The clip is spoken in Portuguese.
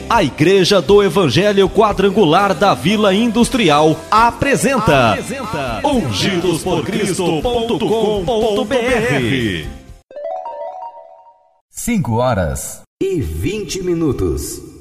A Igreja do Evangelho Quadrangular da Vila Industrial apresenta ungidosporcristo.com.br. 5 horas e 20 minutos.